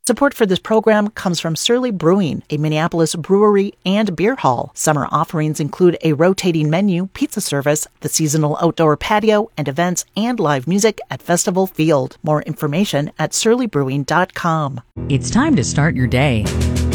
Support for this program comes from Surly Brewing, a Minneapolis brewery and beer hall. Summer offerings include a rotating menu, pizza service, the seasonal outdoor patio, and events and live music at Festival Field. More information at surlybrewing.com. It's time to start your day.